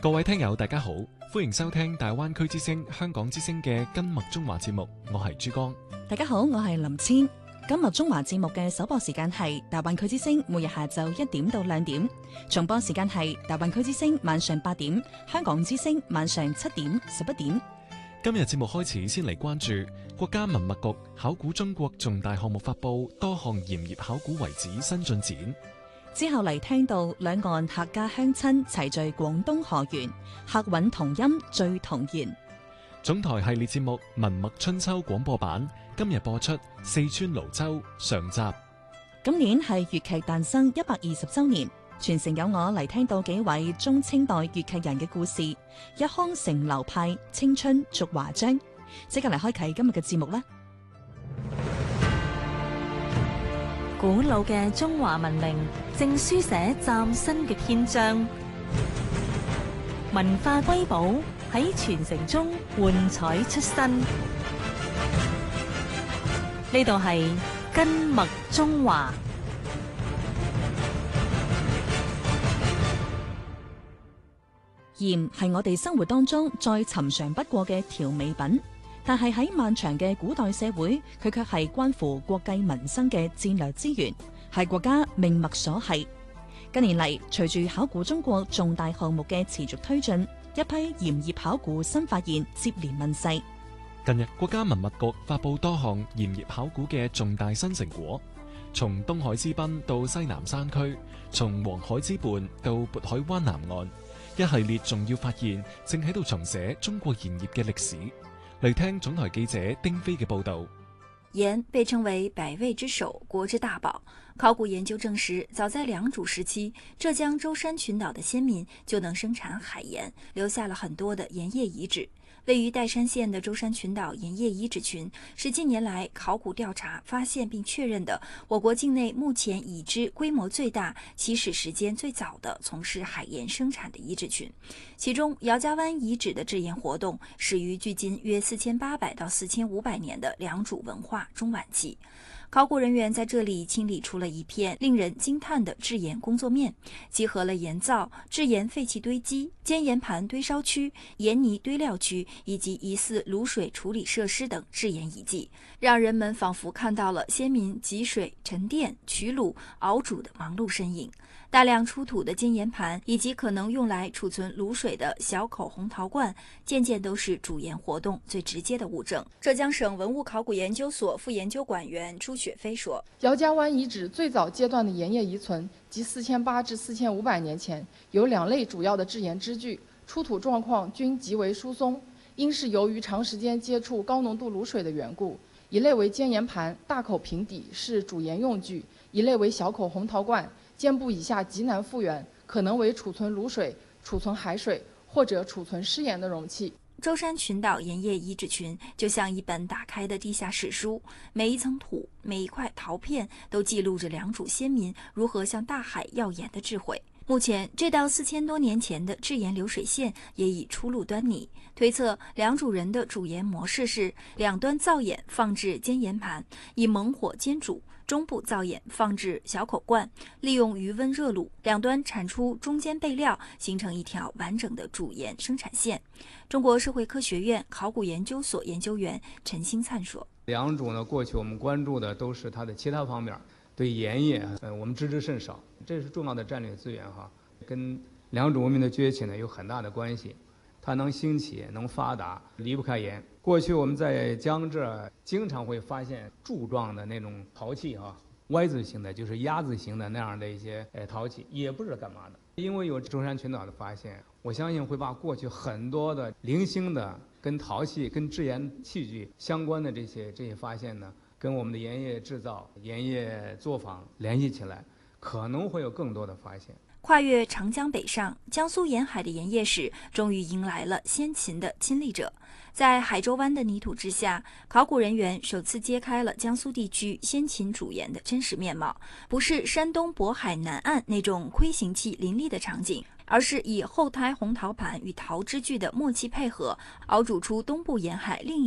各位聽友大家好，歡迎收聽大灣區之聲香港之聲嘅今麥中華節目，我係珠江。 大家好，我係林千。今麥中華節目嘅首播時間係大灣區之聲每日下晝1點到2點，重播時間係大灣區之聲晚上8點，香港之聲晚上7點、11點。 今日節目開始，先嚟關注國家文物局考古中國重大項目發布多項鹽業考古遺址新進展。 之後嚟聽到兩岸客家鄉親齊聚廣東河源，客韻同音最同源。 總台系列節目《文墨春秋》廣播版今日播出四川瀘州上集。 今年係粵劇誕生120週年，全城有我嚟聽到幾位中清代粵劇人嘅故事，一腔成流派，青春續華章。即刻嚟開啟今日嘅節目啦！ 古老嘅中華文明正書寫嶄新嘅篇章，文化瑰寶喺傳承中煥彩出新。呢度係今麥中華。 鹽係我哋生活當中再尋常不過嘅調味品。但係喺漫長嘅古代社會，佢卻係關乎國計民生嘅戰略資源，係國家命脈所繫。近年嚟，隨住考古中國重大項目嘅持續推進，一批鹽業考古新發現接連問世。 近日，國家文物局發布多項鹽業考古嘅重大新成果，從東海之濱到西南山區，從黃海之畔到渤海灣南岸，一系列重要發現正喺度重寫中國鹽業嘅歷史。嚟聽總台記者丁飛嘅報道。 鹽被稱為百味之首，國之大寶。考古研究證實，早在良渚時期，浙江舟山群島的先民就能生產海鹽，留下了很多的鹽業遺址。位於岱山縣的舟山群島鹽業遺址群，是近年來考古調查發現並確認的我國境內目前已知規模最大、起始時間最早的從事海鹽生產的遺址群。其中，姚家灣遺址的制鹽活動始於距今約4800到4500年的良渚文化中晚期。考古人員在這裡清理出了一片令人驚嘆的制鹽工作面，集合了鹽灶、制鹽廢棄堆積、煎鹽盤堆燒區、鹽泥堆料區以及疑似滷水處理設施等制鹽遺跡，讓人們仿佛看到了先民汲水、沉澱、取滷、熬煮的忙碌身影。大量出土的煎鹽盤以及可能用來儲存滷水的小口紅陶罐，件件都是煮鹽活動最直接的物證。浙江省文物考古研究所副研究管員朱雪飛說， 姚家灣遺址最早階段的鹽業遺存即4800至4500年前，有2類主要的制鹽支具，出土狀況均極為疏鬆，應是由於長時間接觸高濃度滷水的緣故。一類為煎鹽盤，大口平底，是煮鹽用具；一類為小口紅陶罐，肩部以下極難復原，可能為儲存滷水、儲存海水或者儲存濕鹽的容器。 舟山群島鹽業遺址群就像一本打開的地下史書，每一層土、每一塊陶片都記錄着良渚先民如何向大海要鹽的智慧。目前，這道4000多年前的制鹽流水線也已初露端倪。推測良渚人的煮鹽模式是兩端造鹽放置煎鹽盤，以猛火煎煮，中部造鹽放置小口罐，利用餘溫熱滷，兩端產出中間備料，形成一條完整的煮鹽生產線。中國社會科學院考古研究所研究員陳興燦說： 良渚呢，過去我們關注的都是它的其他方面，對鹽業我們知之甚少，這是重要的戰略資源哈，跟良渚文明的崛起呢有很大的關係。它能興起能發達離不開鹽。過去我們在江浙經常會發現柱狀的那種陶器啊，Y 字形的，就是鴨字形的那樣的一些陶器，也不知道幹嘛的。因為有舟山群島的發現，我相信會把過去很多的零星的跟陶器、跟制鹽器具相關的這些發現呢，跟我們的鹽業製造、鹽業作坊聯繫起來，可能會有更多的發現。 跨越長江北上，江蘇沿海的鹽業史終於迎來了先秦的親歷者。在海州灣的泥土之下，考古人員首次揭開了江蘇地區先秦煮鹽的真實面貌，不是山東渤海南岸那種盔形器林立的場景，而是以後胎紅陶盤與陶支具的默契配合，熬煮出東部沿海另一